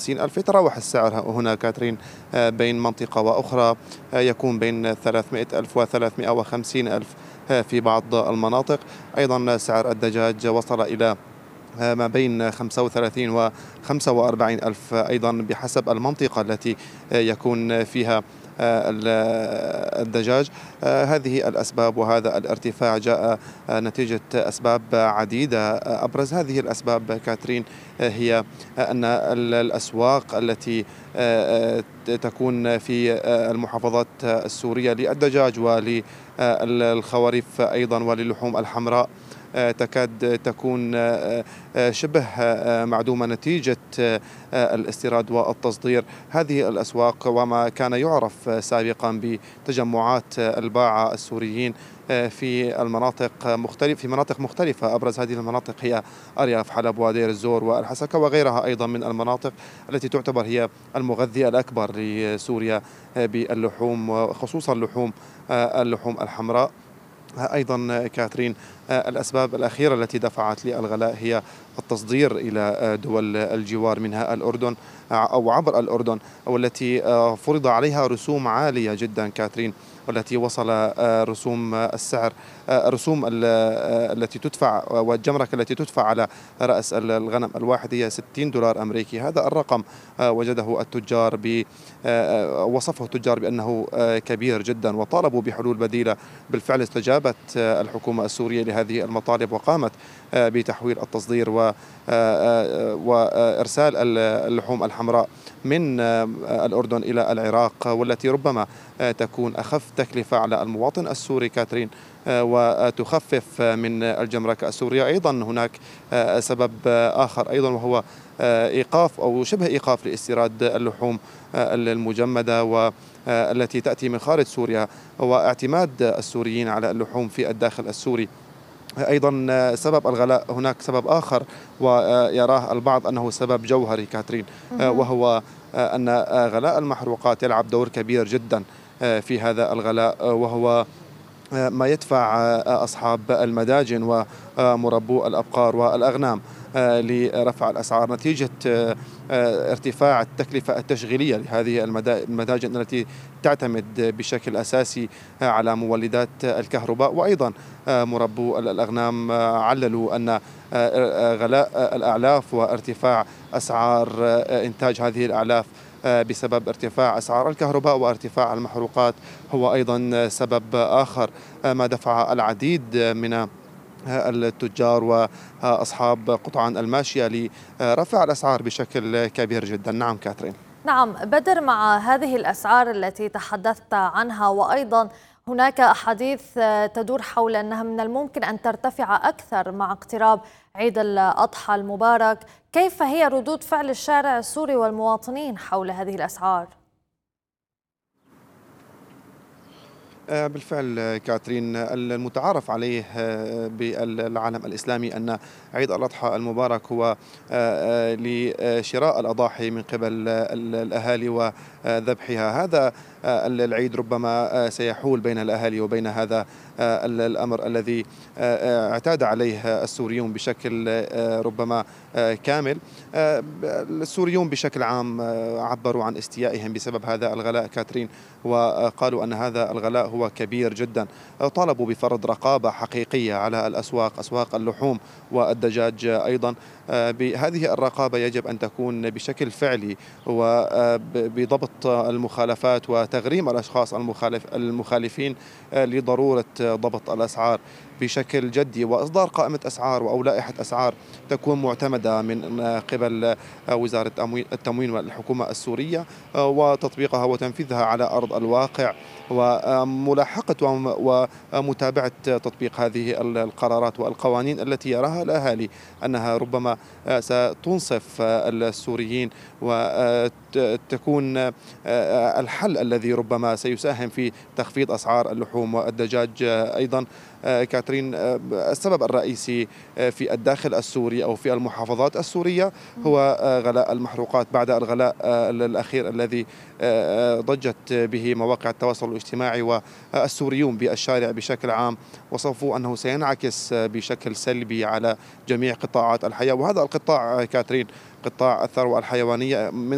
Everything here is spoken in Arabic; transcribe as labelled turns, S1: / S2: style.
S1: 250 ألف. يتراوح السعر هنا كاترين بين منطقة وأخرى، يكون بين 300 ألف و 350 ألف في بعض المناطق. أيضا سعر الدجاج وصل إلى ما بين 35 و 45 ألف أيضا بحسب المنطقة التي يكون فيها الدجاج. هذه الأسباب وهذا الارتفاع جاء نتيجة أسباب عديدة. أبرز هذه الأسباب كاترين هي أن الأسواق التي تكون في المحافظات السورية للدجاج وللخواريف أيضا وللحوم الحمراء تكاد تكون شبه معدومة نتيجة الاستيراد والتصدير. هذه الأسواق وما كان يعرف سابقا بتجمعات الباعة السوريين في مناطق مختلفة. أبرز هذه المناطق هي أرياف حلب ودير الزور والحسكة وغيرها أيضا من المناطق التي تعتبر هي المغذي الأكبر لسوريا باللحوم، وخصوصا اللحوم الحمراء. أيضا كاترين الأسباب الأخيرة التي دفعت للغلاء هي التصدير إلى دول الجوار منها الأردن أو عبر الأردن، والتي فرض عليها رسوم عالية جدا كاترين، والتي وصل رسوم السعر الرسوم التي تدفع والجمرك التي تدفع على رأس الغنم الواحد هي 60 دولار أمريكي. هذا الرقم وجده وصفه التجار بأنه كبير جدا، وطالبوا بحلول بديلة. بالفعل استجابت الحكومة السورية لهذه المطالب وقامت بتحويل التصدير وإرسال اللحوم الحمراء من الأردن إلى العراق، والتي ربما تكون أخف تكلفة على المواطن السوري كاترين وتخفف من الجمرك السورية. أيضا هناك سبب آخر أيضا، وهو إيقاف أو شبه إيقاف لاستيراد اللحوم المجمدة والتي تأتي من خارج سوريا، واعتماد السوريين على اللحوم في الداخل السوري. أيضا سبب الغلاء هناك سبب آخر ويراه البعض أنه سبب جوهري كاترين، وهو أن غلاء المحروقات يلعب دور كبير جدا في هذا الغلاء، وهو ما يدفع أصحاب المداجن ومربو الأبقار والأغنام لرفع الأسعار نتيجة ارتفاع التكلفة التشغيلية لهذه المداجن التي تعتمد بشكل أساسي على مولدات الكهرباء. وأيضا مربو الأغنام عللوا أن غلاء الأعلاف وارتفاع أسعار إنتاج هذه الأعلاف بسبب ارتفاع أسعار الكهرباء وارتفاع المحروقات هو أيضا سبب آخر ما دفع العديد من التجار وأصحاب قطعان الماشية لرفع الأسعار بشكل كبير جدا. نعم كاترين.
S2: نعم بدر، مع هذه الأسعار التي تحدثت عنها وأيضا هناك أحاديث تدور حول أنها من الممكن أن ترتفع أكثر مع اقتراب عيد الأضحى المبارك، كيف هي ردود فعل الشارع السوري والمواطنين حول هذه الأسعار؟
S1: بالفعل كاترين، المتعارف عليه بالعالم الإسلامي أن عيد الأضحى المبارك هو لشراء الأضاحي من قبل الأهالي وذبحها. هذا العيد ربما سيحول بين الأهالي وبين هذا الأمر الذي اعتاد عليه السوريون بشكل ربما كامل. السوريون بشكل عام عبروا عن استيائهم بسبب هذا الغلاء كاترين، وقالوا أن هذا الغلاء هو كبير جدا. طالبوا بفرض رقابة حقيقية على الأسواق، أسواق اللحوم والدجاج أيضا. بهذه الرقابة يجب أن تكون بشكل فعلي وبضبط المخالفات وتغريم الأشخاص المخالفين لضرورة ضبط الأسعار بشكل جدي، وإصدار قائمة أسعار أو لائحة أسعار تكون معتمدة من قبل وزارة التموين والحكومة السورية، وتطبيقها وتنفيذها على أرض الواقع، وملاحقة ومتابعة تطبيق هذه القرارات والقوانين التي يراها الأهالي أنها ربما ستنصف السوريين وتكون الحل الذي ربما سيساهم في تخفيض أسعار اللحوم والدجاج. أيضا كاترين، السبب الرئيسي في الداخل السوري أو في المحافظات السورية هو غلاء المحروقات بعد الغلاء الأخير الذي ضجت به مواقع التواصل الاجتماعي، والسوريون بالشارع بشكل عام وصفوا أنه سينعكس بشكل سلبي على جميع قطاعات الحياة. وهذا القطاع كاترين قطاع الثروة الحيوانية من